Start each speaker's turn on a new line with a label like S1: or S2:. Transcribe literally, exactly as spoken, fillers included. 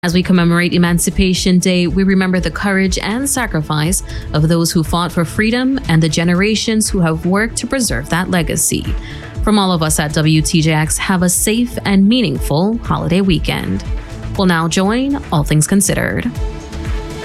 S1: As we commemorate Emancipation Day, we remember the courage and sacrifice of those who fought for freedom and the generations who have worked to preserve that legacy. From all of us at W T J X, have a safe and meaningful holiday weekend. We'll now join All Things Considered.